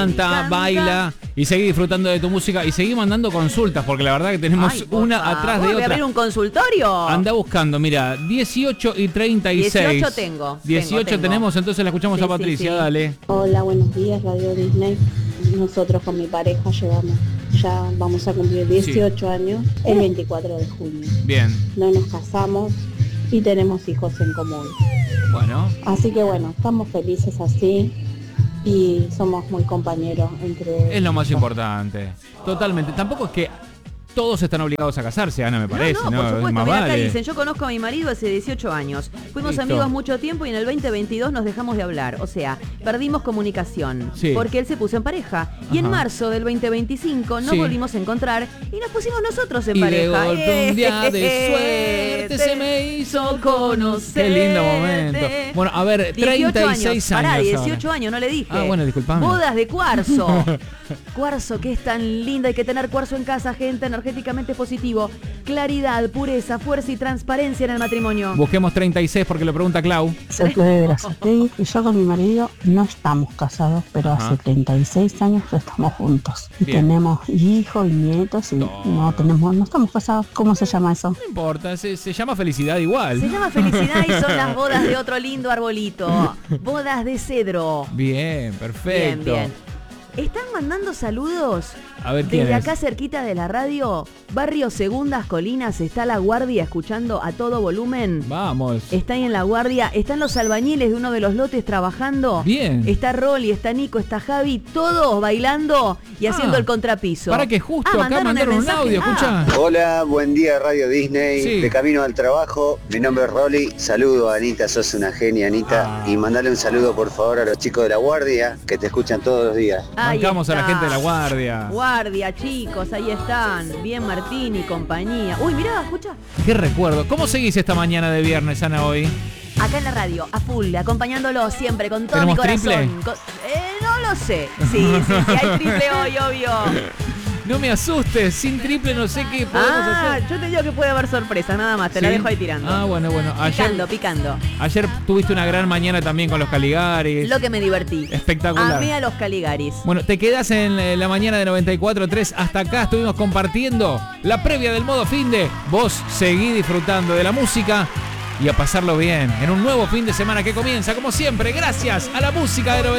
Canta, baila y seguí disfrutando de tu música y seguí mandando consultas porque la verdad que tenemos una atrás de otra. ¿Voy a abrir un consultorio? Anda buscando, mira, 18 y 36. 18 tengo. 18 tenemos, entonces la escuchamos Sí, a Patricia, sí. dale. Hola, buenos días, Radio Disney. Nosotros con mi pareja ya vamos a cumplir 18 años el 24 de junio. Bien. No nos casamos y tenemos hijos en común. Bueno. Así que bueno, estamos felices así y somos muy compañeros entre... Es lo más importante. Totalmente. Tampoco es que todos están obligados a casarse, Ana, me parece. No, por supuesto. Más Mirá, acá vale. dicen, yo conozco a mi marido hace 18 años. Fuimos Listo. amigos mucho tiempo y en el 2022 nos dejamos de hablar. O sea, perdimos comunicación. Sí. Porque él se puso en pareja. Y en marzo del 2025 nos Sí. volvimos a encontrar y nos pusimos nosotros en Y pareja. de golpe un día de suerte se me hizo conocer. Qué lindo momento. Bueno, a ver, 36 años. Pará, 18 ahora. años, no le dije. Ah, bueno, disculpame. Bodas de cuarzo. Cuarzo, que es tan linda. Hay que tener cuarzo en casa, gente, energéticamente positivo. Claridad, pureza, fuerza y transparencia en el matrimonio. Busquemos 36 porque lo pregunta Clau. Soy Chloe de Brazatei y yo con mi marido no estamos casados, pero Ajá. hace 36 años que estamos juntos. Y Bien. tenemos hijos y nietos y no estamos casados. ¿Cómo se llama eso? No importa, se llama felicidad igual. Se llama felicidad y son las bodas de otro lindo arbolito. Bodas de cedro. Bien, perfecto. Bien, bien. Están mandando saludos. A ver, ¿quién desde es? acá cerquita de la radio, barrio Segundas Colinas, está La Guardia escuchando a todo volumen. Vamos. Está ahí en La Guardia, están los albañiles de uno de los lotes trabajando. Bien. Está Rolly, está Nico, está Javi, todos bailando y haciendo el contrapiso. Para que justo acá mandaron un audio, escucha. Hola, buen día Radio Disney, Sí. de camino al trabajo, mi nombre es Rolly, saludo a Anita, sos una genia Anita, y mandale un saludo por favor a los chicos de La Guardia que te escuchan todos los días. Ahí Bancamos a la está. gente de La Guardia. Guardia, chicos, ahí están. Bien Martín y compañía. Uy, mirá, escucha. Qué recuerdo. ¿Cómo seguís esta mañana de viernes, Ana, hoy? Acá en la radio, a full, acompañándolo siempre, con todo mi ¿Tenemos corazón. triple? No lo sé. Sí, hay triple hoy, obvio. No me asustes, sin triple no sé qué podemos hacer. Yo te digo que puede haber sorpresas, nada más, te la ¿Sí? dejo ahí tirando. Ah, bueno. Picando. Ayer tuviste una gran mañana también con los Caligaris. Lo que me divertí. Espectacular. Amé a los Caligaris. Bueno, te quedás en la mañana de 94.3. Hasta acá estuvimos compartiendo la previa del modo finde. Vos seguí disfrutando de la música y a pasarlo bien en un nuevo fin de semana que comienza, como siempre, gracias a la música de 94.